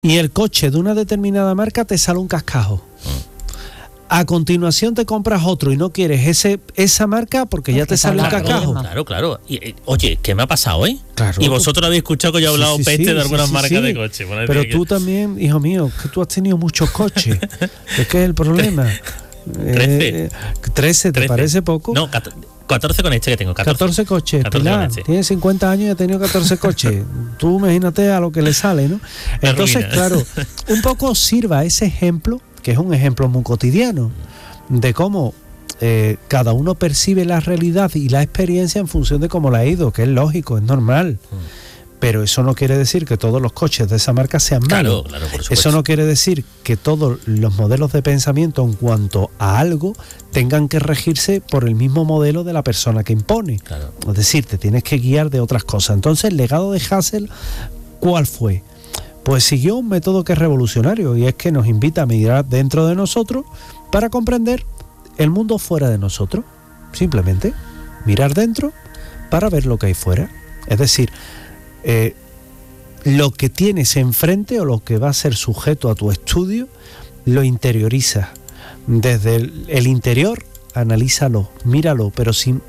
y el coche de una determinada marca te sale un cascajo. A continuación te compras otro y no quieres esa marca porque ya te sale un cascajo. Claro. Y, oye, ¿qué me ha pasado, Claro. Y vosotros habéis escuchado que yo he hablado peste de algunas marcas de coche. Pero tú también, hijo mío, que tú has tenido muchos coches. Es que es el problema. 13, ¿te parece poco? No, 14 con este que tengo. 14 coches. 14 Pilar, este. Tiene 50 años y ha tenido 14 coches. Tú imagínate a lo que le sale, ¿no? Entonces, claro, un poco sirva ese ejemplo, que es un ejemplo muy cotidiano, de cómo cada uno percibe la realidad y la experiencia en función de cómo la ha ido, que es lógico, es normal. Pero eso no quiere decir que todos los coches de esa marca sean malos. Claro, por supuesto. Eso no quiere decir que todos los modelos de pensamiento en cuanto a algo tengan que regirse por el mismo modelo de la persona que impone. Claro. Es decir, te tienes que guiar de otras cosas. Entonces, el legado de Hassel, ¿cuál fue? Pues siguió un método que es revolucionario, y es que nos invita a mirar dentro de nosotros para comprender el mundo fuera de nosotros. Simplemente mirar dentro para ver lo que hay fuera. Es decir, lo que tienes enfrente o lo que va a ser sujeto a tu estudio, lo interiorizas. Desde el interior, analízalo, míralo, pero sin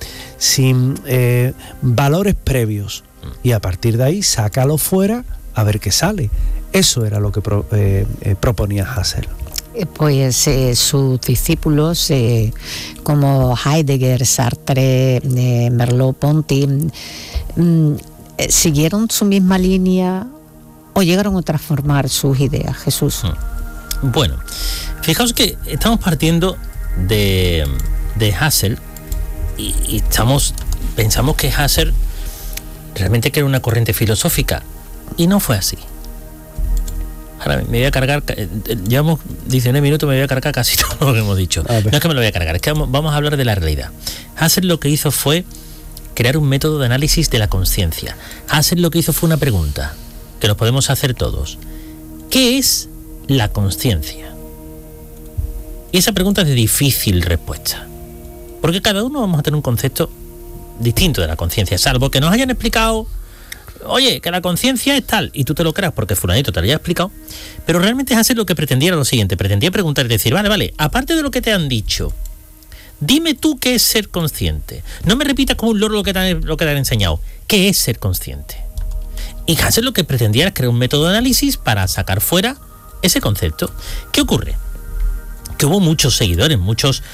valores previos. Y a partir de ahí, sácalo fuera a ver qué sale. Eso era lo que proponía Hassel. Pues sus discípulos como Heidegger, Sartre, Merleau-Ponty ¿siguieron su misma línea o llegaron a transformar sus ideas, Jesús? Bueno, fijaos que estamos partiendo de Hassel y pensamos que Hassel realmente que era una corriente filosófica, y no fue así. Ahora me voy a cargar, llevamos 19 minutos, me voy a cargar casi todo lo que hemos dicho. No es que me lo voy a cargar, es que vamos a hablar de la realidad. Hassel lo que hizo fue crear un método de análisis de la conciencia. Hassel lo que hizo fue una pregunta que nos podemos hacer todos. ¿Qué es la conciencia? Y esa pregunta es de difícil respuesta, porque cada uno vamos a tener un concepto distinto de la conciencia, salvo que nos hayan explicado, oye, que la conciencia es tal, y tú te lo creas porque fulanito te lo haya explicado. Pero realmente Hassel lo que pretendía era lo siguiente: pretendía preguntar y decir, vale, aparte de lo que te han dicho, dime tú qué es ser consciente. No me repitas como un loro lo que te han enseñado. ¿Qué es ser consciente? Y Hassel lo que pretendía era crear un método de análisis para sacar fuera ese concepto. ¿Qué ocurre? Que hubo muchos seguidores, muchas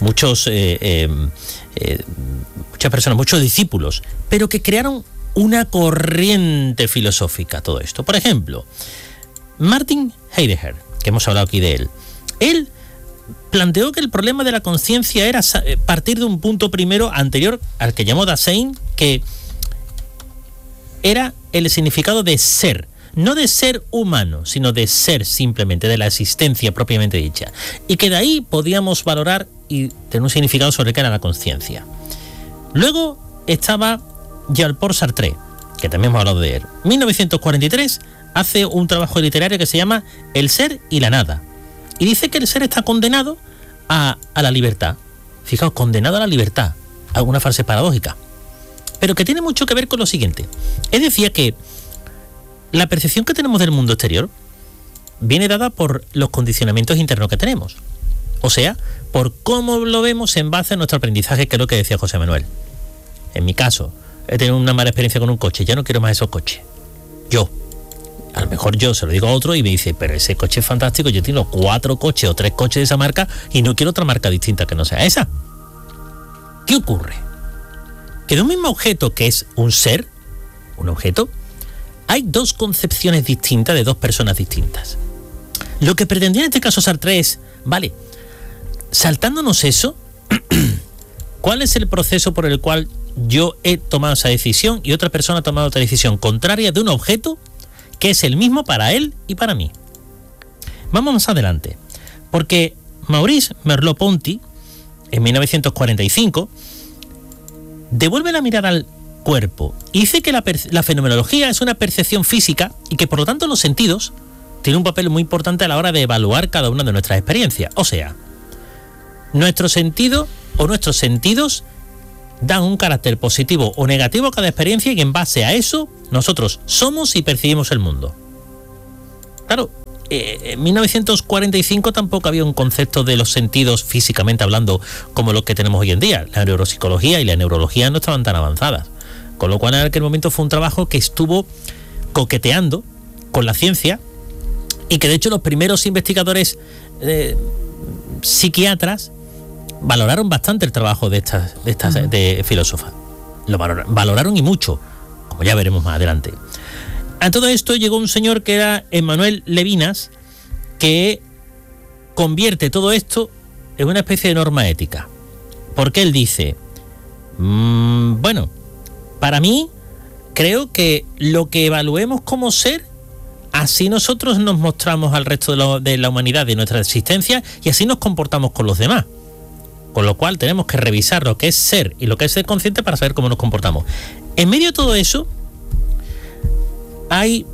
personas, muchos discípulos, pero que crearon una corriente filosófica todo esto. Por ejemplo, Martin Heidegger, que hemos hablado aquí de él, él planteó que el problema de la conciencia era partir de un punto primero anterior al que llamó Dasein, que era el significado de ser, no de ser humano, sino de ser simplemente, de la existencia propiamente dicha, y que de ahí podíamos valorar y tener un significado sobre qué era la conciencia. Luego estaba Jean-Paul Sartre, que también hemos hablado de él. 1943 hace un trabajo literario que se llama El ser y la nada, y dice que el ser está condenado a la libertad. Fijaos, condenado a la libertad, alguna frase paradójica, pero que tiene mucho que ver con lo siguiente. Él decía que la percepción que tenemos del mundo exterior viene dada por los condicionamientos internos que tenemos, o sea, por cómo lo vemos en base a nuestro aprendizaje, que es lo que decía José Manuel. En mi caso, he tenido una mala experiencia con un coche, ya no quiero más esos coches. A lo mejor yo se lo digo a otro y me dice, pero ese coche es fantástico, yo tengo 4 coches o 3 coches de esa marca y no quiero otra marca distinta que no sea esa. ¿Qué ocurre? Que de un mismo objeto que es un ser, un objeto, hay 2 concepciones distintas de 2 personas distintas. Lo que pretendía en este caso Sartre es, vale, saltándonos eso, ¿cuál es el proceso por el cual yo he tomado esa decisión y otra persona ha tomado otra decisión contraria de un objeto que es el mismo para él y para mí? Vamos más adelante, porque Maurice Merleau-Ponty, en 1945, devuelve la mirada al cuerpo y dice que la fenomenología es una percepción física y que por lo tanto los sentidos tienen un papel muy importante a la hora de evaluar cada una de nuestras experiencias. O sea, nuestro sentido o nuestros sentidos dan un carácter positivo o negativo a cada experiencia, y en base a eso nosotros somos y percibimos el mundo. Claro, en 1945 tampoco había un concepto de los sentidos físicamente hablando como los que tenemos hoy en día. La neuropsicología y la neurología no estaban tan avanzadas. Con lo cual en aquel momento fue un trabajo que estuvo coqueteando con la ciencia y que de hecho los primeros investigadores psiquiatras valoraron bastante el trabajo de estas de filósofas. Lo valoraron y mucho, como ya veremos más adelante. A todo esto llegó un señor que era Emmanuel Levinas, que convierte todo esto en una especie de norma ética. Porque él dice, bueno, para mí, creo que lo que evaluemos como ser, así nosotros nos mostramos al resto de la humanidad, de nuestra existencia, y así nos comportamos con los demás. Con lo cual tenemos que revisar lo que es ser y lo que es ser consciente para saber cómo nos comportamos. En medio de todo eso, hay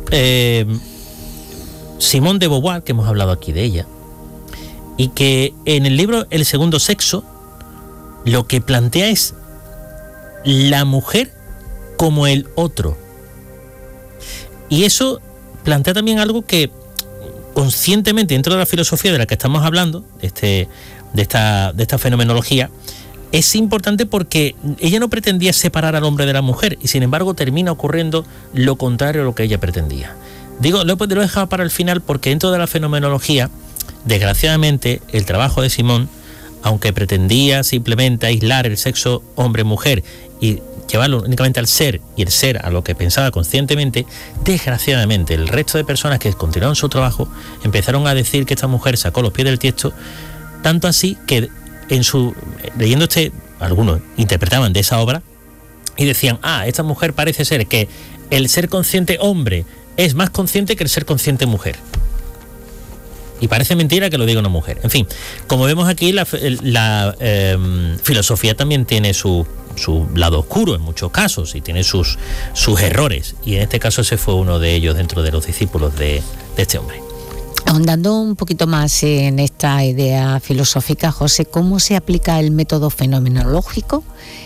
Simone de Beauvoir, que hemos hablado aquí de ella, y que en el libro El segundo sexo lo que plantea es la mujer como el otro. Y eso plantea también algo que conscientemente dentro de la filosofía de la que estamos hablando, de esta fenomenología, es importante porque ella no pretendía separar al hombre de la mujer y sin embargo termina ocurriendo lo contrario a lo que ella pretendía. Digo, lo he dejado para el final porque dentro de la fenomenología, desgraciadamente, el trabajo de Simone, aunque pretendía simplemente aislar el sexo hombre-mujer y llevarlo únicamente al ser y el ser a lo que pensaba conscientemente, desgraciadamente el resto de personas que continuaron su trabajo empezaron a decir que esta mujer sacó los pies del tiesto, tanto así que leyendo algunos interpretaban de esa obra y decían, esta mujer parece ser que el ser consciente hombre es más consciente que el ser consciente mujer. Y parece mentira que lo diga una mujer. En fin, como vemos aquí, la filosofía también tiene su lado oscuro en muchos casos y tiene sus errores. Y en este caso ese fue uno de ellos dentro de los discípulos de este hombre. Ahondando un poquito más en esta idea filosófica, José, ¿cómo se aplica el método fenomenológico?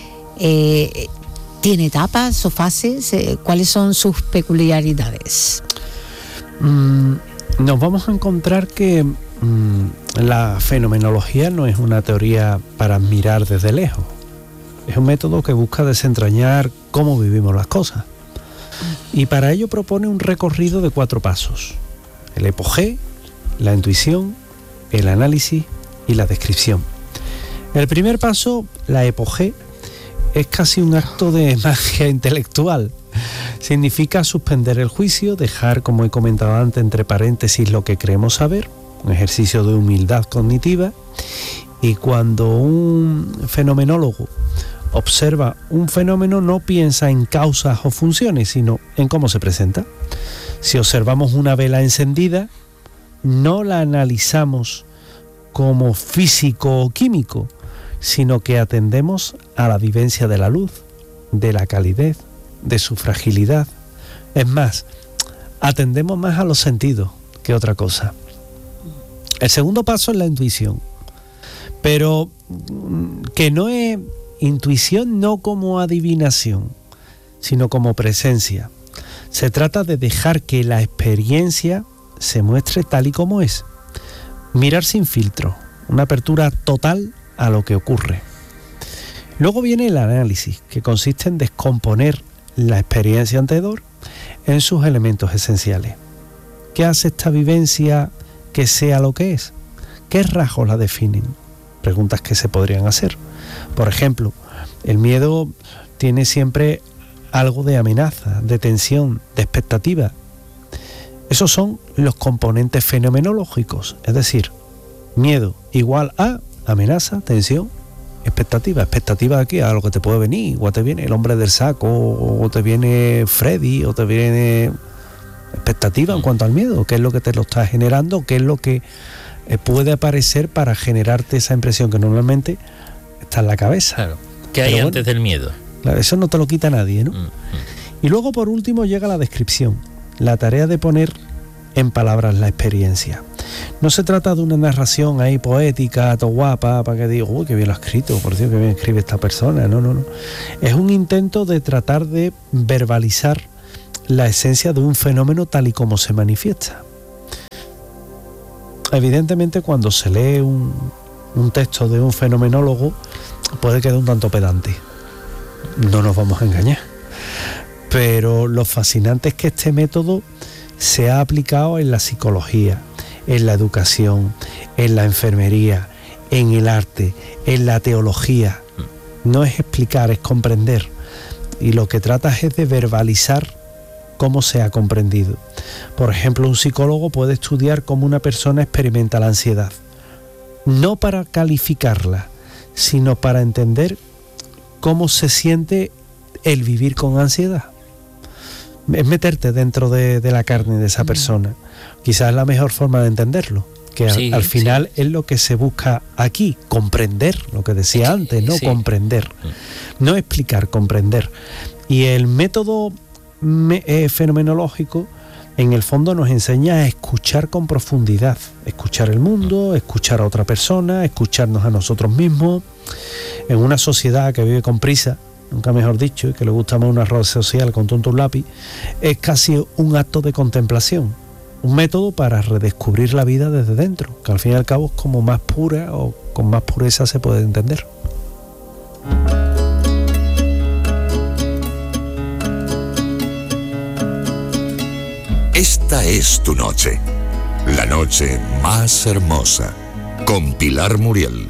¿Tiene etapas o fases? ¿Cuáles son sus peculiaridades? Nos vamos a encontrar que la fenomenología no es una teoría para mirar desde lejos. Es un método que busca desentrañar cómo vivimos las cosas. Y para ello propone un recorrido de 4 pasos. El epogé, la intuición, el análisis y la descripción. El primer paso, la epogé, es casi un acto de magia intelectual. Significa suspender el juicio, dejar, como he comentado antes, entre paréntesis lo que creemos saber, un ejercicio de humildad cognitiva. Y cuando un fenomenólogo observa un fenómeno, no piensa en causas o funciones, sino en cómo se presenta. Si observamos una vela encendida, no la analizamos como físico o químico, sino que atendemos a la vivencia de la luz, de la calidez, de su fragilidad. Es más, atendemos más a los sentidos que otra cosa. El segundo paso es la intuición, pero que no es intuición no como adivinación, sino como presencia. Se trata de dejar que la experiencia se muestre tal y como es. Mirar sin filtro, una apertura total a lo que ocurre. Luego viene el análisis, que consiste en descomponer la experiencia anterior en sus elementos esenciales. ¿Qué hace esta vivencia que sea lo que es? ¿Qué rasgos la definen? Preguntas que se podrían hacer. Por ejemplo, el miedo tiene siempre algo de amenaza, de tensión, de expectativa. Esos son los componentes fenomenológicos, es decir, miedo igual a amenaza, tensión, expectativa. Expectativa de aquí, a lo que te puede venir, o te viene el hombre del saco, o te viene Freddy, o te viene expectativa en cuanto al miedo, qué es lo que te lo está generando, qué es lo que puede aparecer para generarte esa impresión que normalmente está en la cabeza. Claro. ¿Qué hay antes del miedo? Claro, eso no te lo quita nadie, ¿no? Y luego por último llega la descripción, la tarea de poner en palabras la experiencia. No se trata de una narración ahí poética, todo guapa, para que diga, uy, qué bien lo ha escrito, por Dios, qué bien escribe esta persona. No. Es un intento de tratar de verbalizar la esencia de un fenómeno tal y como se manifiesta. evidentemente cuando se lee un texto de un fenomenólogo puede quedar un tanto pedante, no nos vamos a engañar, pero lo fascinante es que este método se ha aplicado en la psicología, en la educación, en la enfermería, en el arte, en la teología. No es explicar, es comprender, y lo que tratas es de verbalizar cómo se ha comprendido. Por ejemplo, un psicólogo puede estudiar cómo una persona experimenta la ansiedad, no para calificarla, sino para entender cómo se siente el vivir con ansiedad. Es meterte dentro de la carne de esa persona. Quizás es la mejor forma de entenderlo, que sí, al final es lo que se busca aquí, comprender, lo que decía antes, ¿no? Sí. Comprender, no explicar, comprender. Y el método fenomenológico en el fondo nos enseña a escuchar con profundidad, escuchar el mundo, escuchar a otra persona, escucharnos a nosotros mismos. En una sociedad que vive con prisa, nunca mejor dicho, y que le gusta más una red social con tonto un lápiz, es casi un acto de contemplación, un método para redescubrir la vida desde dentro, que al fin y al cabo es como más pura, o con más pureza se puede entender. Esta es tu noche, la noche más hermosa, con Pilar Muriel.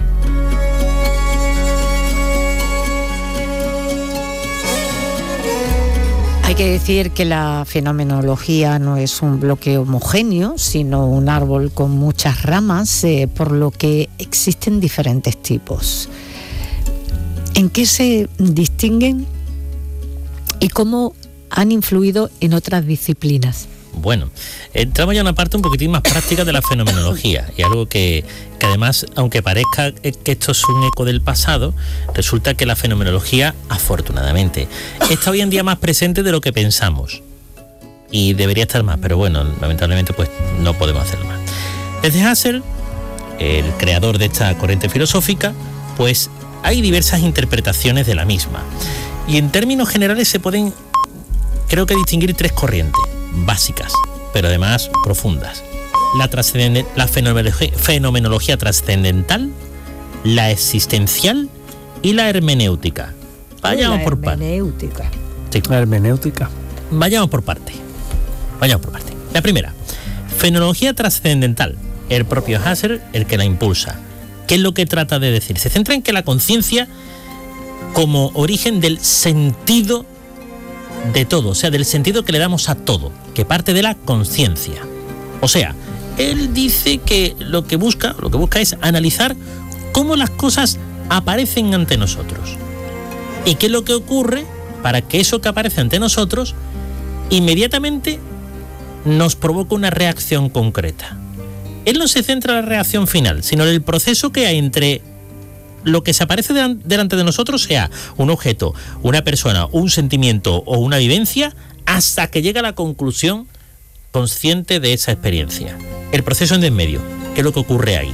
Hay que decir que la fenomenología no es un bloque homogéneo, sino un árbol con muchas ramas, por lo que existen diferentes tipos. ¿En qué se distinguen y cómo han influido en otras disciplinas? Bueno, entramos ya en una parte un poquitín más práctica de la fenomenología, y algo que además, aunque parezca que esto es un eco del pasado, resulta que la fenomenología, afortunadamente, está hoy en día más presente de lo que pensamos, y debería estar más, pero bueno, lamentablemente pues no podemos hacerlo más. Desde Husserl, el creador de esta corriente filosófica, pues hay diversas interpretaciones de la misma, y en términos generales se pueden, creo que, distinguir tres corrientes básicas, pero además profundas: la fenomenología trascendental, la existencial y la hermenéutica. Vayamos por parte. Sí. La hermenéutica. Vayamos por parte. La primera, fenomenología trascendental, el propio Husserl el que la impulsa. ¿Qué es lo que trata de decir? Se centra en que la conciencia como origen del sentido de todo, o sea, del sentido que le damos a todo, que parte de la conciencia. O sea, él dice que lo que busca es analizar cómo las cosas aparecen ante nosotros y qué es lo que ocurre para que eso que aparece ante nosotros inmediatamente nos provoca una reacción concreta. Él no se centra en la reacción final, sino en el proceso que hay entre lo que se aparece delante de nosotros, sea un objeto, una persona, un sentimiento o una vivencia, hasta que llega a la conclusión consciente de esa experiencia. El proceso en medio, ¿qué es lo que ocurre ahí?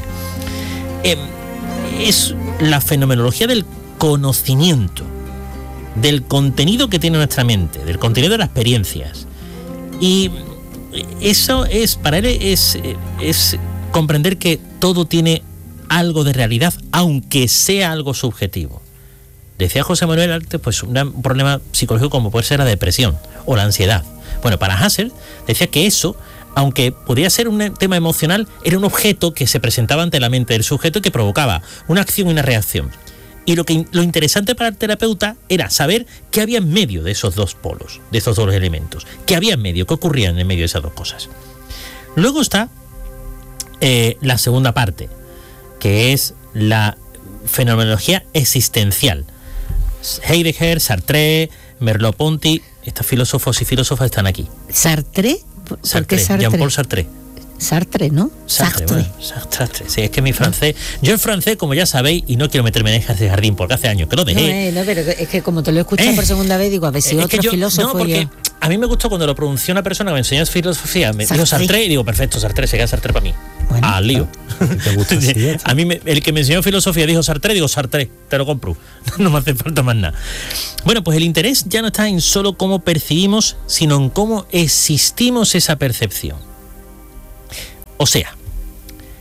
Es la fenomenología del conocimiento, del contenido que tiene nuestra mente, del contenido de las experiencias. Y eso es, para él, es comprender que todo tiene algo de realidad, aunque sea algo subjetivo. Decía José Manuel antes, pues un problema psicológico como puede ser la depresión o la ansiedad. Bueno, para Husserl decía que eso, aunque podía ser un tema emocional, era un objeto que se presentaba ante la mente del sujeto y que provocaba una acción y una reacción. Y lo interesante para el terapeuta era saber qué había en medio de esos dos polos, de esos dos elementos, qué había en medio, qué ocurría en medio de esas dos cosas. Luego está la segunda parte, que es la fenomenología existencial. Heidegger, Sartre, Merleau-Ponty, estos filósofos y filósofas están aquí. ¿Sartre? Sartre, Jean-Paul Sartre. Sartre, ¿no? Sartre. Bueno, Sartre. Sí, es que mi francés... Yo en francés, como ya sabéis, y no quiero meterme en ese jardín porque hace años que lo dejé. No, pero es que como te lo he escuchado por segunda vez, digo, a ver si otro filósofo... No, porque a mí me gustó cuando lo pronunció una persona que me enseñó filosofía, me dijo Sartre, y digo, perfecto, Sartre, se queda Sartre para mí. Bueno, al lío. ¿Te gusta así? A mí, el que me enseñó filosofía dijo Sartre, digo, Sartre, te lo compro. No me hace falta más nada. Bueno, pues el interés ya no está en solo cómo percibimos, sino en cómo existimos esa percepción. O sea,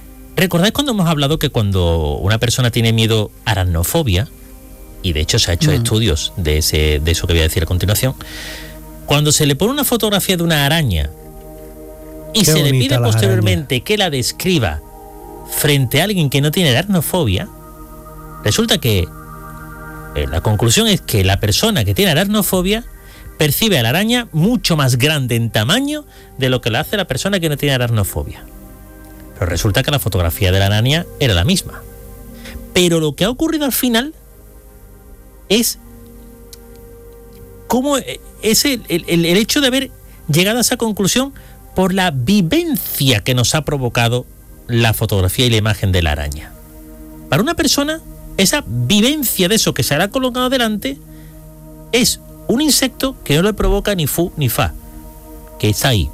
¿Recordáis cuando hemos hablado que cuando una persona tiene miedo, aracnofobia, y de hecho se ha hecho estudios de eso que voy a decir a continuación, cuando se le pone una fotografía de una araña y Qué se le pide bonita las posteriormente que la describa frente a alguien que no tiene aracnofobia, resulta que la conclusión es que la persona que tiene aracnofobia percibe a la araña mucho más grande en tamaño de lo que lo hace la persona que no tiene aracnofobia. Pero resulta que la fotografía de la araña era la misma. Pero lo que ha ocurrido al final es cómo es el hecho de haber llegado a esa conclusión por la vivencia que nos ha provocado la fotografía y la imagen de la araña. Para una persona, esa vivencia de eso que se hará colocado delante es un insecto que no le provoca ni fu ni fa, que está ahí,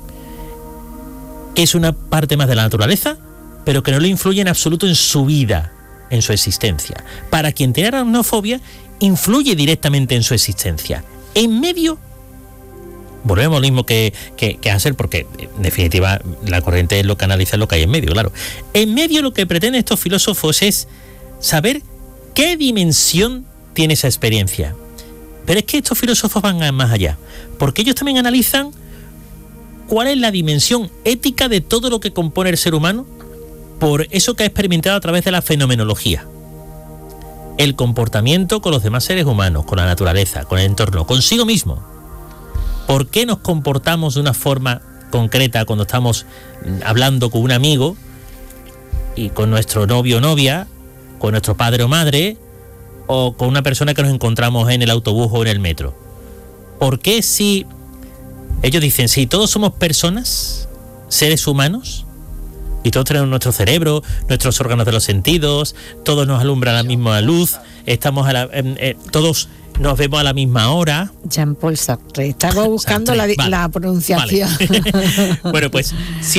que es una parte más de la naturaleza, pero que no le influye en absoluto en su vida, en su existencia. Para quien tiene aracnofobia, influye directamente en su existencia. En medio, volvemos a lo mismo que hacer, porque en definitiva la corriente es lo que analiza lo que hay en medio, claro. En medio lo que pretenden estos filósofos es saber qué dimensión tiene esa experiencia. Pero es que estos filósofos van más allá, porque ellos también analizan cuál es la dimensión ética de todo lo que compone el ser humano por eso que ha experimentado a través de la fenomenología. El comportamiento con los demás seres humanos, con la naturaleza, con el entorno, consigo mismo. ¿Por qué nos comportamos de una forma concreta cuando estamos hablando con un amigo y con nuestro novio o novia, con nuestro padre o madre, o con una persona que nos encontramos en el autobús o en el metro? ¿Por qué si ellos dicen, si todos somos personas, seres humanos, y todos tenemos nuestro cerebro, nuestros órganos de los sentidos, todos nos alumbra la misma luz, estamos todos nos vemos a la misma hora? Jean-Paul Sartre. Estaba buscando Sartre, vale, la pronunciación. Vale. Bueno, pues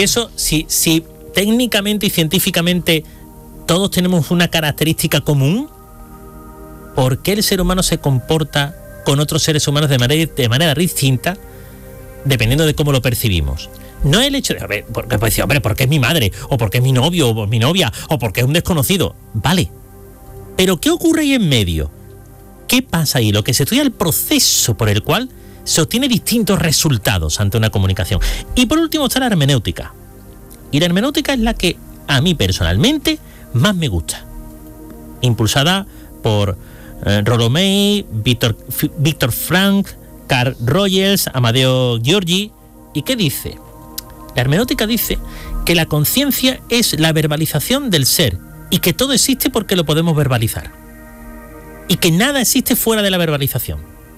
si técnicamente y científicamente todos tenemos una característica común, ¿por qué el ser humano se comporta con otros seres humanos de manera distinta dependiendo de cómo lo percibimos? No es el hecho de, porque puede decir, hombre, porque es mi madre, o porque es mi novio, o mi novia, o porque es un desconocido. Vale. Pero ¿qué ocurre ahí en medio? ¿Qué pasa ahí? Lo que se estudia es el proceso por el cual se obtiene distintos resultados ante una comunicación. Y por último está la hermenéutica. Y la hermenéutica es la que a mí personalmente más me gusta. Impulsada por Rollo May, Viktor Frankl, Carl Rogers, Amadeo Giorgi. ¿Y qué dice? La hermenéutica dice que la conciencia es la verbalización del ser y que todo existe porque lo podemos verbalizar. Y que nada existe fuera de la verbalización.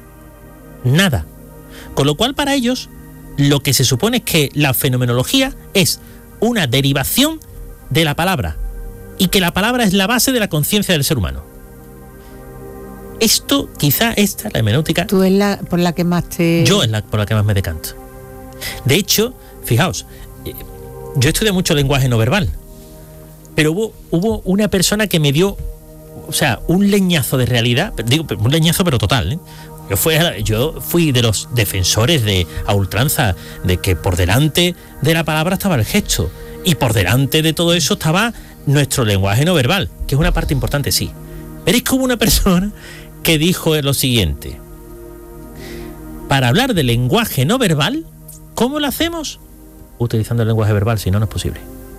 Nada. Con lo cual, para ellos, lo que se supone es que la fenomenología es una derivación de la palabra y que la palabra es la base de la conciencia del ser humano. Esto, quizá esta, la hermenéutica... ¿Tú es por la que más te...? Yo es por la que más me decanto. De hecho, fijaos, yo estudié mucho lenguaje no verbal, pero hubo una persona que me dio, o sea, un leñazo de realidad, digo, un leñazo pero total, ¿eh? Yo fui de los defensores a ultranza de que por delante de la palabra estaba el gesto y por delante de todo eso estaba nuestro lenguaje no verbal, que es una parte importante, sí. Pero es que hubo una persona que dijo lo siguiente: para hablar de lenguaje no verbal, ¿cómo lo hacemos? Utilizando el lenguaje verbal, si no, no es posible.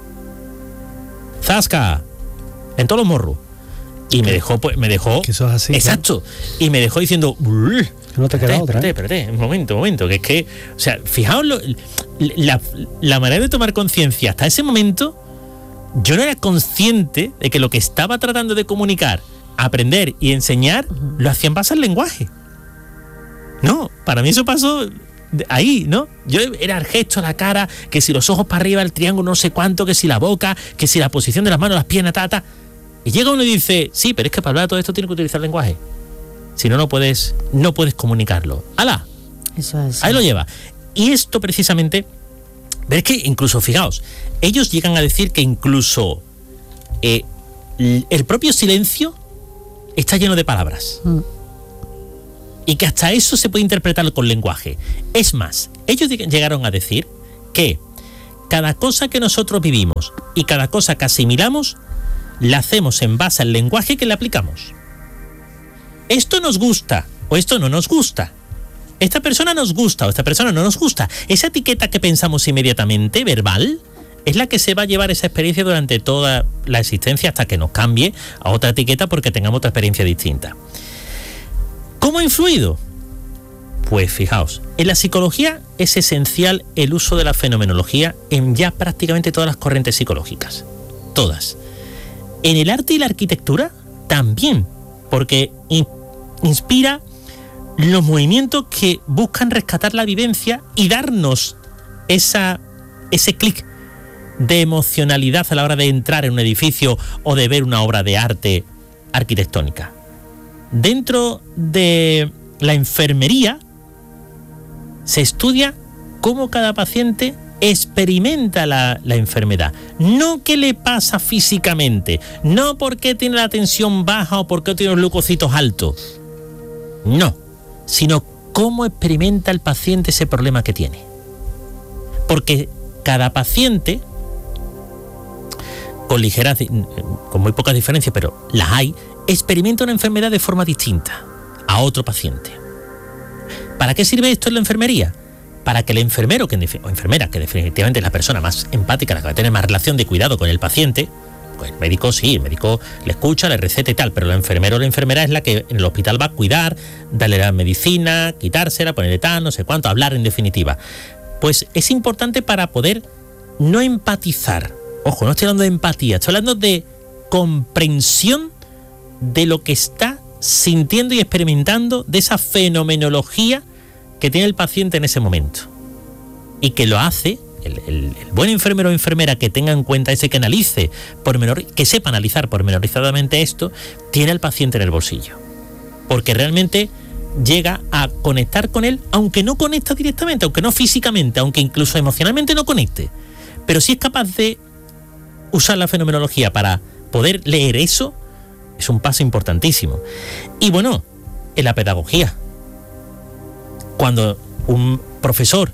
¡Zasca! En todos los morros. Y me dejó... Que eso es así. Exacto. Y me dejó diciendo... No te queda otra. Espérate, un momento. Que es que... O sea, fijaos la manera de tomar conciencia. Hasta ese momento, yo no era consciente de que lo que estaba tratando de comunicar, aprender y enseñar, lo hacía en base al lenguaje. No, para mí eso pasó... ahí, ¿no? Yo era el gesto, la cara, que si los ojos para arriba, el triángulo no sé cuánto, que si la boca, que si la posición de las manos, las piernas, Y llega uno y dice, sí, pero es que para hablar de todo esto tienes que utilizar el lenguaje. Si no, no puedes comunicarlo. ¡Hala! Eso es. Ahí lo lleva. Y esto precisamente, ves que incluso, fijaos, ellos llegan a decir que incluso el propio silencio está lleno de palabras. Y que hasta eso se puede interpretar con lenguaje. Es más, ellos llegaron a decir que cada cosa que nosotros vivimos y cada cosa que asimilamos, la hacemos en base al lenguaje que le aplicamos. Esto nos gusta o esto no nos gusta. Esta persona nos gusta o esta persona no nos gusta. Esa etiqueta que pensamos inmediatamente, verbal, es la que se va a llevar esa experiencia durante toda la existencia hasta que nos cambie a otra etiqueta porque tengamos otra experiencia distinta. ¿Cómo ha influido? Pues fijaos, en la psicología es esencial el uso de la fenomenología en ya prácticamente todas las corrientes psicológicas. Todas. En el arte y la arquitectura también, porque inspira los movimientos que buscan rescatar la vivencia y darnos ese clic de emocionalidad a la hora de entrar en un edificio o de ver una obra de arte arquitectónica. Dentro de la enfermería se estudia cómo cada paciente experimenta la enfermedad. No qué le pasa físicamente, no por qué tiene la tensión baja o por qué tiene los leucocitos altos. No, sino cómo experimenta el paciente ese problema que tiene. Porque cada paciente, con muy pocas diferencias, pero las hay, experimenta una enfermedad de forma distinta a otro paciente. ¿Para qué sirve esto en la enfermería? Para que el enfermero o enfermera, que definitivamente es la persona más empática, la que va a tener más relación de cuidado con el paciente, pues el médico sí, el médico le escucha, le receta y tal, pero el enfermero o la enfermera es la que en el hospital va a cuidar, darle la medicina, quitársela, ponerle tal, no sé cuánto, hablar en definitiva. Pues es importante para poder no empatizar. Ojo, no estoy hablando de empatía, estoy hablando de comprensión de lo que está sintiendo y experimentando, de esa fenomenología que tiene el paciente en ese momento. Y que lo hace, el buen enfermero o enfermera que tenga en cuenta ese, que analice, que sepa analizar pormenorizadamente esto, tiene al paciente en el bolsillo. Porque realmente llega a conectar con él, aunque no conecta directamente, aunque no físicamente, aunque incluso emocionalmente no conecte. Pero si es capaz de usar la fenomenología para poder leer eso, es un paso importantísimo. Y bueno, en la pedagogía, cuando un profesor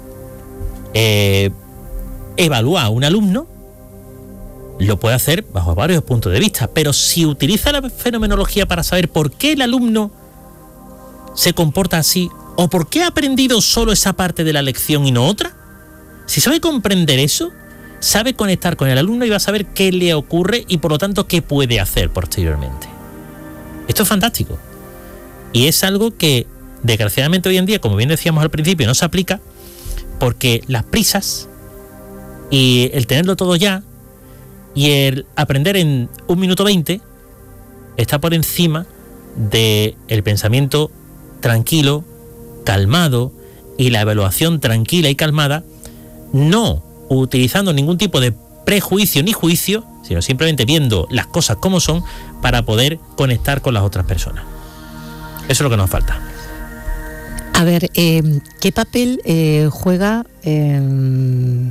evalúa a un alumno, lo puede hacer bajo varios puntos de vista, pero si utiliza la fenomenología para saber por qué el alumno se comporta así o por qué ha aprendido solo esa parte de la lección y no otra, si sabe comprender eso, sabe conectar con el alumno y va a saber qué le ocurre y por lo tanto qué puede hacer posteriormente. Esto es fantástico y es algo que desgraciadamente hoy en día, como bien decíamos al principio, no se aplica porque las prisas y el tenerlo todo ya y el aprender en 1 minuto 20 está por encima del pensamiento tranquilo, calmado y la evaluación tranquila y calmada, no utilizando ningún tipo de prejuicio ni juicio, sino simplemente viendo las cosas como son para poder conectar con las otras personas. Eso es lo que nos falta. A ver, ¿qué papel juega en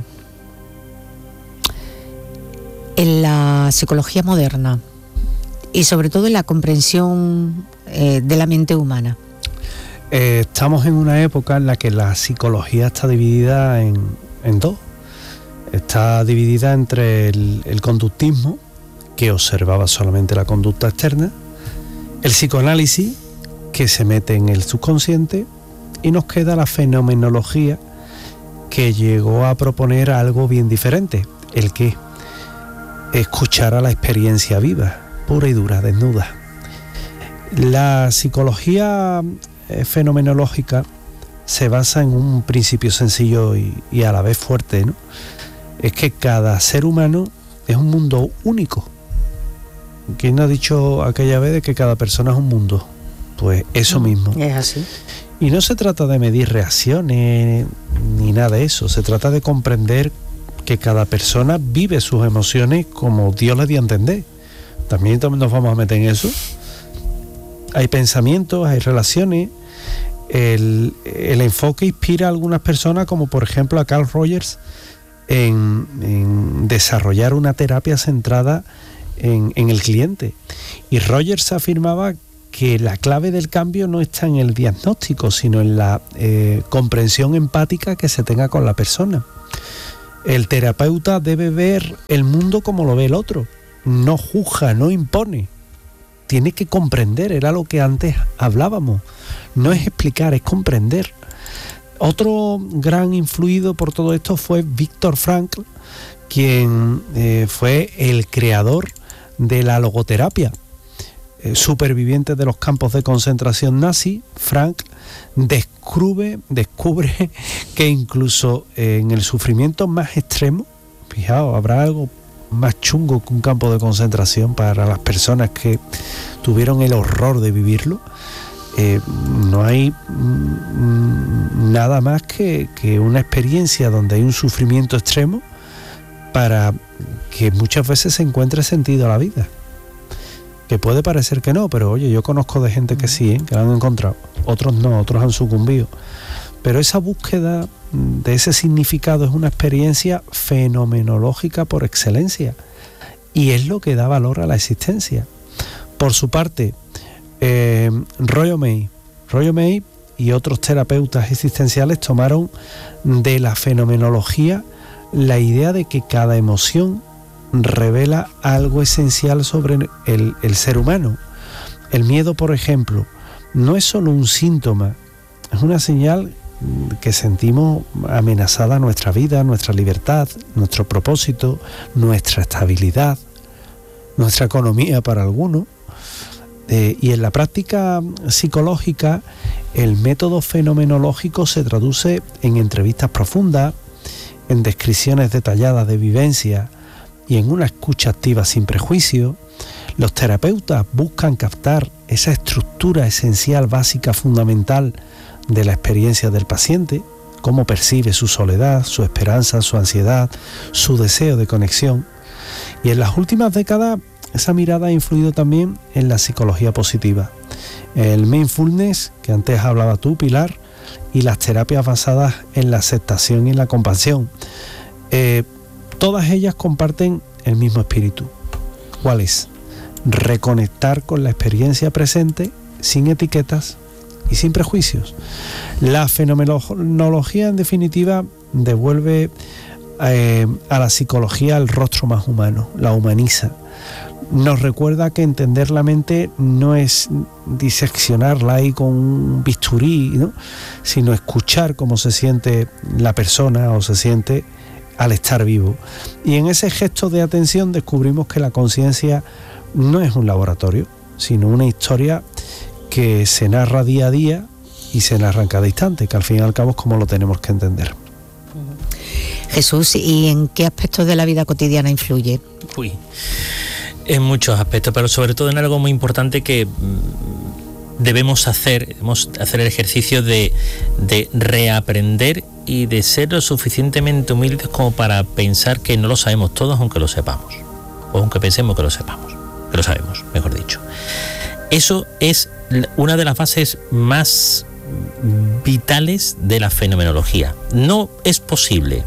la psicología moderna y sobre todo en la comprensión de la mente humana? Estamos en una época en la que la psicología está dividida en dos. Está dividida entre el conductismo, que observaba solamente la conducta externa, el psicoanálisis, que se mete en el subconsciente, y nos queda la fenomenología, que llegó a proponer algo bien diferente, el que escuchar a la experiencia viva, pura y dura, desnuda. La psicología fenomenológica se basa en un principio sencillo y a la vez fuerte, ¿no? Es que cada ser humano es un mundo único. ¿Quién ha dicho aquella vez de que cada persona es un mundo? Pues eso mismo. Es así. Y no se trata de medir reacciones ni nada de eso. Se trata de comprender que cada persona vive sus emociones como Dios le dio a entender. También nos vamos a meter en eso. Hay pensamientos, hay relaciones. El enfoque inspira a algunas personas, como por ejemplo a Carl Rogers, en desarrollar una terapia centrada en el cliente. Y Rogers afirmaba que la clave del cambio no está en el diagnóstico, sino en la comprensión empática que se tenga con la persona. El terapeuta debe ver el mundo como lo ve el otro, no juzga, no impone. Tiene que comprender, era lo que antes hablábamos. No es explicar, es comprender. Otro gran influido por todo esto fue Viktor Frankl, quien fue el creador de la logoterapia. Superviviente de los campos de concentración nazi, Frankl descubre que incluso en el sufrimiento más extremo, fijaos, habrá algo más chungo que un campo de concentración para las personas que tuvieron el horror de vivirlo. No hay nada más que una experiencia donde hay un sufrimiento extremo para que muchas veces se encuentre sentido a la vida. Que puede parecer que no, pero oye, yo conozco de gente que sí, que lo han encontrado. Otros no, otros han sucumbido. Pero esa búsqueda de ese significado es una experiencia fenomenológica por excelencia. Y es lo que da valor a la existencia. Por su parte, Rollo May y otros terapeutas existenciales tomaron de la fenomenología la idea de que cada emoción revela algo esencial sobre el ser humano. El miedo, por ejemplo, no es solo un síntoma, es una señal que sentimos amenazada nuestra vida, nuestra libertad, nuestro propósito, nuestra estabilidad, nuestra economía para algunos. Y en la práctica psicológica, el método fenomenológico se traduce en entrevistas profundas, en descripciones detalladas de vivencia y en una escucha activa sin prejuicio. Los terapeutas buscan captar esa estructura esencial, básica, fundamental de la experiencia del paciente, cómo percibe su soledad, su esperanza, su ansiedad, su deseo de conexión. Y en las últimas décadas, esa mirada ha influido también en la psicología positiva. El mindfulness, que antes hablaba tú, Pilar, y las terapias basadas en la aceptación y en la compasión. Todas ellas comparten el mismo espíritu. ¿Cuál es? Reconectar con la experiencia presente, sin etiquetas y sin prejuicios. La fenomenología, en definitiva, devuelve a la psicología el rostro más humano, la humaniza. Nos recuerda que entender la mente no es diseccionarla ahí con un bisturí, ¿no?, sino escuchar cómo se siente la persona o se siente al estar vivo. Y en ese gesto de atención descubrimos que la conciencia no es un laboratorio, sino una historia que se narra día a día y se narra en cada instante, que al fin y al cabo es como lo tenemos que entender. Jesús, ¿y en qué aspectos de la vida cotidiana influye? En muchos aspectos, pero sobre todo en algo muy importante que debemos hacer el ejercicio de reaprender y de ser lo suficientemente humildes como para pensar que no lo sabemos todos, aunque lo sepamos, o aunque pensemos que lo sepamos, que lo sabemos, mejor dicho. Eso es una de las bases más vitales de la fenomenología. No es posible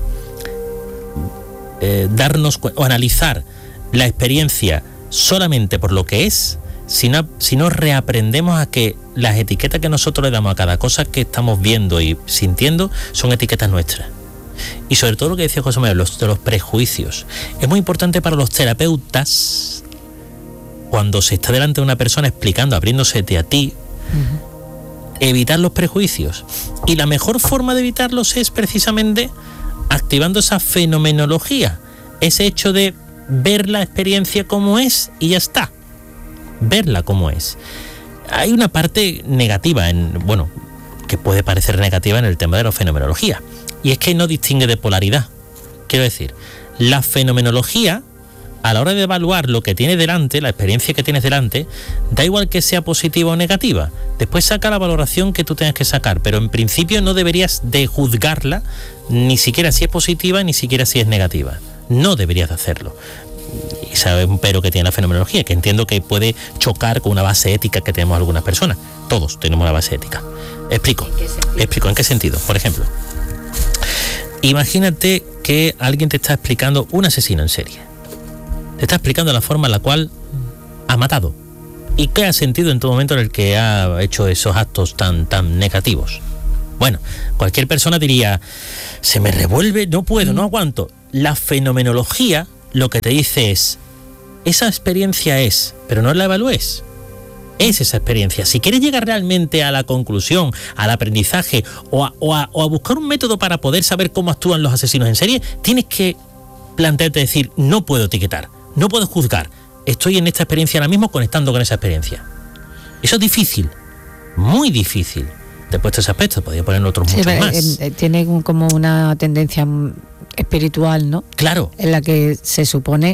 darnos o analizar la experiencia solamente por lo que es, si no reaprendemos a que las etiquetas que nosotros le damos a cada cosa que estamos viendo y sintiendo son etiquetas nuestras. Y sobre todo lo que decía José Manuel, los prejuicios. Es muy importante para los terapeutas, cuando se está delante de una persona explicando, abriéndosete a ti, evitar los prejuicios. Y la mejor forma de evitarlos es precisamente activando esa fenomenología, ese hecho de ver la experiencia como es y ya está. Verla como es. Hay una parte negativa, que puede parecer negativa en el tema de la fenomenología, y es que no distingue de polaridad. Quiero decir, la fenomenología, a la hora de evaluar lo que tienes delante, la experiencia que tienes delante, da igual que sea positiva o negativa. Después saca la valoración que tú tengas que sacar, pero en principio no deberías de juzgarla, ni siquiera si es positiva, ni siquiera si es negativa. No deberías de hacerlo. Y sabe un pero que tiene la fenomenología, que entiendo que puede chocar con una base ética que tenemos algunas personas. Todos tenemos una base ética. Explico en qué sentido. Por ejemplo, imagínate que alguien te está explicando un asesino en serie. Te está explicando la forma en la cual ha matado y qué ha sentido en todo momento en el que ha hecho esos actos tan negativos. Bueno, cualquier persona diría, se me revuelve, no puedo, no aguanto. La fenomenología lo que te dice es, esa experiencia es, pero no la evalúes. Es esa experiencia. Si quieres llegar realmente a la conclusión, al aprendizaje o a buscar un método para poder saber cómo actúan los asesinos en serie, tienes que plantearte decir, no puedo etiquetar, no puedo juzgar. Estoy en esta experiencia ahora mismo conectando con esa experiencia. Eso es difícil, muy difícil. Después de ese aspecto, podría poner otros muchos más. Tiene como una tendencia espiritual, ¿no? Claro. En la que se supone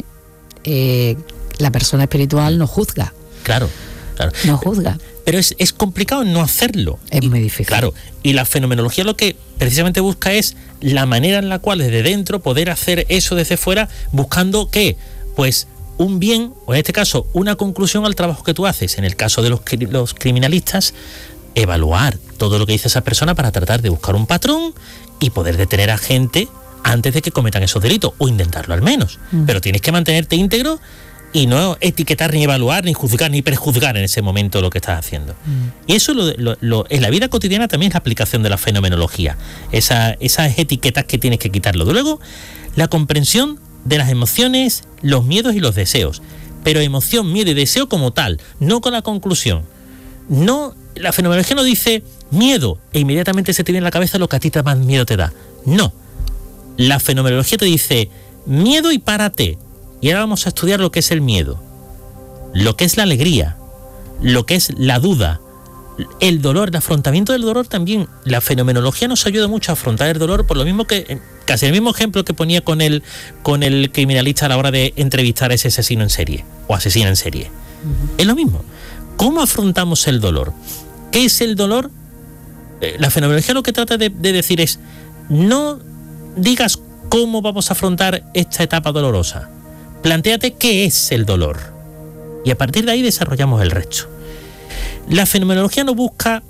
la persona espiritual no juzga. Claro. No juzga. Pero es complicado no hacerlo. Es muy difícil. Claro. Y la fenomenología lo que precisamente busca es la manera en la cual desde dentro poder hacer eso desde fuera, buscando ¿qué? Pues un bien, o en este caso, una conclusión al trabajo que tú haces. En el caso de los criminalistas, evaluar todo lo que dice esa persona para tratar de buscar un patrón y poder detener a gente antes de que cometan esos delitos, o intentarlo al menos. Pero tienes que mantenerte íntegro y no etiquetar, ni evaluar, ni juzgar, ni prejuzgar en ese momento lo que estás haciendo. Y eso en la vida cotidiana también es la aplicación de la fenomenología, esas etiquetas que tienes que quitarlo. Luego, la comprensión de las emociones, los miedos y los deseos, pero emoción, miedo y deseo como tal, no con la conclusión. No, la fenomenología no dice miedo e inmediatamente se te viene a la cabeza lo que a ti más miedo te da. No, la fenomenología te dice miedo y párate. Y ahora vamos a estudiar lo que es el miedo, lo que es la alegría, lo que es la duda, el dolor, el afrontamiento del dolor también. La fenomenología nos ayuda mucho a afrontar el dolor, por lo mismo que, casi el mismo ejemplo que ponía con el criminalista a la hora de entrevistar a ese asesino en serie o asesina en serie. Es lo mismo. ¿Cómo afrontamos el dolor? ¿Qué es el dolor? La fenomenología lo que trata de decir es, no digas cómo vamos a afrontar esta etapa dolorosa. Plantéate qué es el dolor. Y a partir de ahí desarrollamos el resto. La fenomenología no busca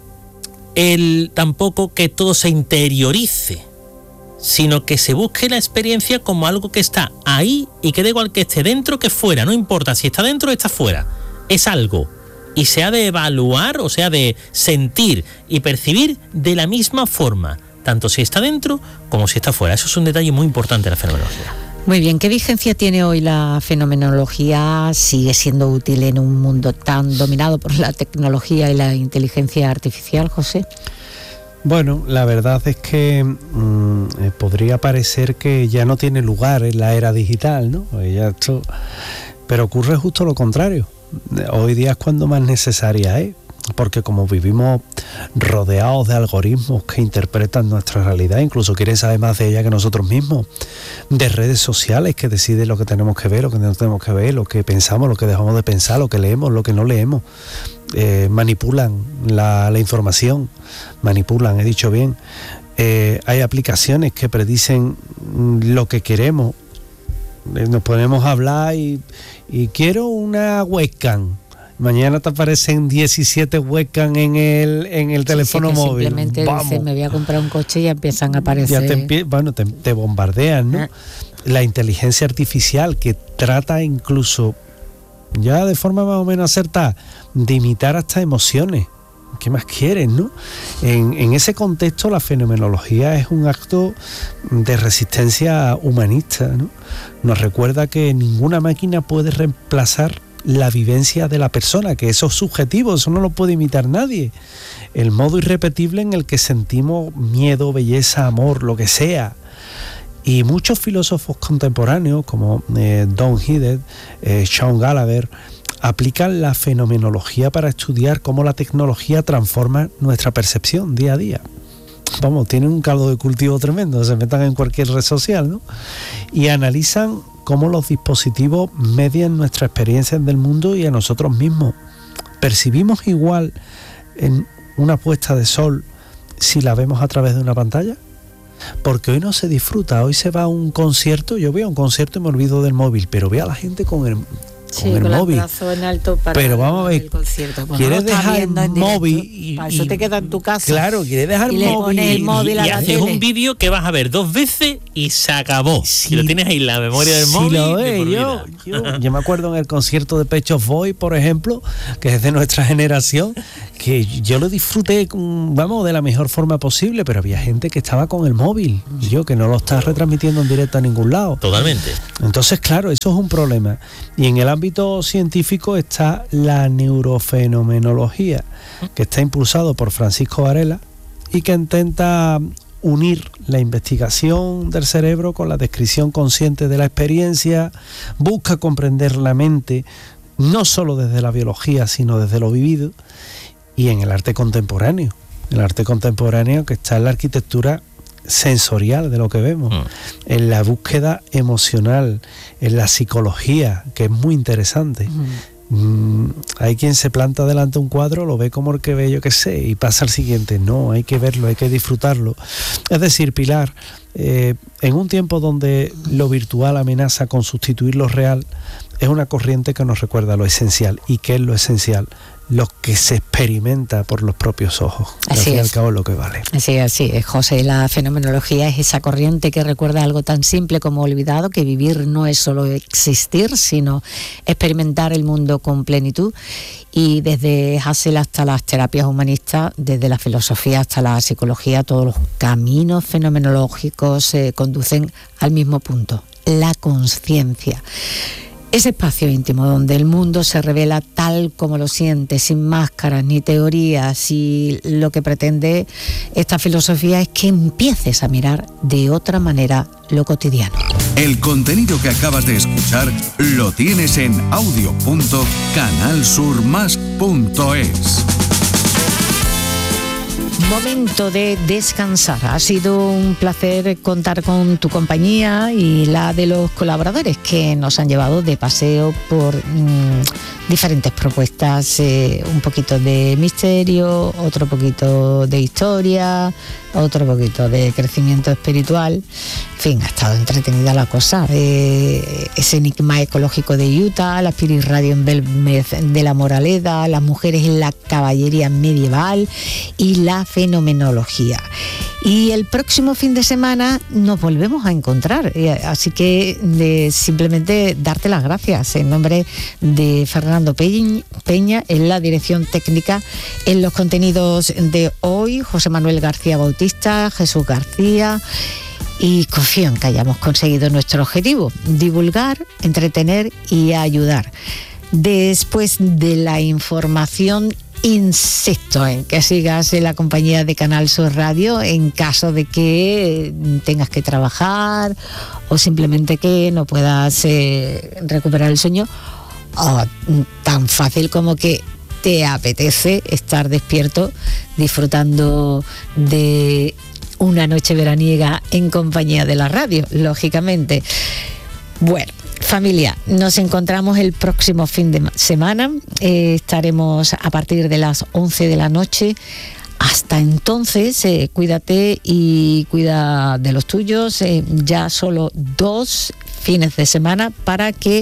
tampoco que todo se interiorice, sino que se busque la experiencia como algo que está ahí y que da igual que esté dentro que fuera. No importa si está dentro o está fuera. Es algo. Y se ha de evaluar, o sea, de sentir y percibir de la misma forma, tanto si está dentro como si está fuera. Eso es un detalle muy importante de la fenomenología. Muy bien, ¿qué vigencia tiene hoy la fenomenología? ¿Sigue siendo útil en un mundo tan dominado por la tecnología y la inteligencia artificial, José? Bueno, la verdad es que podría parecer que ya no tiene lugar en la era digital, ¿no? Pero ocurre justo lo contrario. Hoy día es cuando más necesaria es, porque como vivimos rodeados de algoritmos que interpretan nuestra realidad, incluso quieren saber más de ella que nosotros mismos, de redes sociales que deciden lo que tenemos que ver, lo que no tenemos que ver, lo que pensamos, lo que dejamos de pensar, lo que leemos, lo que no leemos, manipulan la información, he dicho bien. Hay aplicaciones que predicen lo que queremos. Nos ponemos a hablar y quiero una webcam. Mañana te aparecen 17 webcam en el teléfono móvil. Simplemente dicen, me voy a comprar un coche y ya empiezan a aparecer. Ya te bombardean, ¿no? La inteligencia artificial que trata incluso, ya de forma más o menos acertada, de imitar hasta emociones. ¿Qué más quieres, no? En ese contexto, la fenomenología es un acto de resistencia humanista, ¿no? Nos recuerda que ninguna máquina puede reemplazar la vivencia de la persona, que eso es subjetivo, eso no lo puede imitar nadie. El modo irrepetible en el que sentimos miedo, belleza, amor, lo que sea. Y muchos filósofos contemporáneos, como Don Heidegger, Sean Gallagher, aplican la fenomenología para estudiar cómo la tecnología transforma nuestra percepción día a día. Vamos, tienen un caldo de cultivo tremendo, se metan en cualquier red social, ¿no? Y analizan cómo los dispositivos median nuestra experiencia del mundo y a nosotros mismos. ¿Percibimos igual en una puesta de sol si la vemos a través de una pantalla? Porque hoy no se disfruta, hoy se va a un concierto, yo voy a un concierto y me olvido del móvil, pero veo a la gente con con el móvil. El brazo en alto para pero vamos a ver, el concierto. quieres dejar el móvil para eso te queda en tu casa. Claro, quieres dejar el móvil y haces un vídeo que vas a ver 2 veces y se acabó. Si lo tienes ahí en la memoria del móvil. Lo ves, yo me acuerdo en el concierto de Pet Shop Boys, por ejemplo, que es de nuestra generación, que yo lo disfruté de la mejor forma posible, pero había gente que estaba con el móvil, que no lo está retransmitiendo en directo a ningún lado. Totalmente. Entonces, claro, eso es un problema. Y en el ámbito científico está la neurofenomenología, que está impulsado por Francisco Varela y que intenta unir la investigación del cerebro con la descripción consciente de la experiencia, busca comprender la mente no solo desde la biología, sino desde lo vivido, y en el arte contemporáneo. El arte contemporáneo que está en la arquitectura sensorial de lo que vemos, en la búsqueda emocional, en la psicología, que es muy interesante. Hay quien se planta delante de un cuadro, lo ve como el que ve, yo qué sé, y pasa al siguiente. No, hay que verlo, hay que disfrutarlo. Es decir, Pilar, en un tiempo donde lo virtual amenaza con sustituir lo real, es una corriente que nos recuerda lo esencial. ¿Y qué es lo esencial? Lo que se experimenta por los propios ojos. Al fin y al cabo es lo que vale. Así es, José. La fenomenología es esa corriente que recuerda algo tan simple como olvidado, que vivir no es solo existir, sino experimentar el mundo con plenitud. Y desde Hassel hasta las terapias humanistas, desde la filosofía hasta la psicología, todos los caminos fenomenológicos se conducen al mismo punto, la conciencia. Ese espacio íntimo donde el mundo se revela tal como lo siente, sin máscaras ni teorías, y lo que pretende esta filosofía es que empieces a mirar de otra manera lo cotidiano. El contenido que acabas de escuchar lo tienes en audio.canalsurmas.es. Momento de descansar. Ha sido un placer contar con tu compañía y la de los colaboradores que nos han llevado de paseo por diferentes propuestas, un poquito de misterio, otro poquito de historia, otro poquito de crecimiento espiritual. En fin, ha estado entretenida la cosa. Ese enigma ecológico de Utah, la Spirit Radio en Belmez de la Moraleda, las mujeres en la caballería medieval y la fenomenología. Y el próximo fin de semana nos volvemos a encontrar, así que simplemente darte las gracias en nombre de Fernando Peña en la dirección técnica, en los contenidos de hoy, José Manuel García Bautista, Jesús García, y confío en que hayamos conseguido nuestro objetivo: divulgar, entretener y ayudar. Después de la información, insisto en que sigas en la compañía de Canal Sur Radio en caso de que tengas que trabajar o simplemente que no puedas recuperar el sueño, o tan fácil como que te apetece estar despierto disfrutando de una noche veraniega en compañía de la radio, lógicamente. Bueno, familia, nos encontramos el próximo fin de semana. Estaremos a partir de las 11 de la noche. Hasta entonces, cuídate y cuida de los tuyos. Ya solo 2 fines de semana para que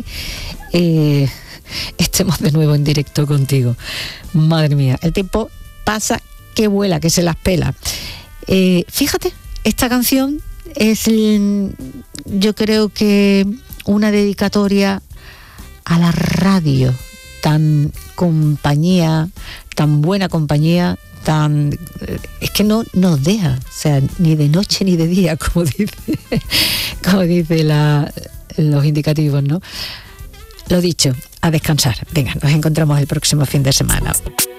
estemos de nuevo en directo contigo. Madre mía, el tiempo pasa que vuela, que se las pela. Fíjate, esta canción es, yo creo que una dedicatoria a la radio, tan compañía, tan buena compañía, es que no nos deja, o sea, ni de noche ni de día, como dice los indicativos, ¿no? Lo dicho, a descansar. Venga, nos encontramos el próximo fin de semana.